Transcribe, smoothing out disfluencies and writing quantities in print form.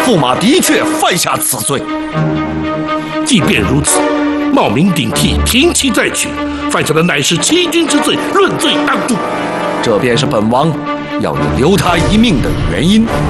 驸马的确犯下此罪。 即便如此，冒名顶替，停妻再娶，犯下的乃是欺君之罪，论罪当诛。 这便是本王要你留他一命的原因。